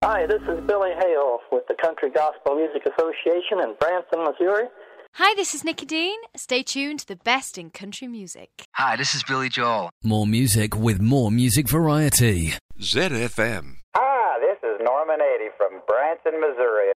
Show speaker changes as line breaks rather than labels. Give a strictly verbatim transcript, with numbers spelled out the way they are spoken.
Hi, this is Billy Hale with the Country Gospel Music Association in Branson, Missouri.
Hi, this is Nikki Dean. Stay tuned to the best in country music.
Hi, this is Billy Joel.
More music with more music variety.
Z F M.
Hi, this is Norman Eddy from Branson, Missouri.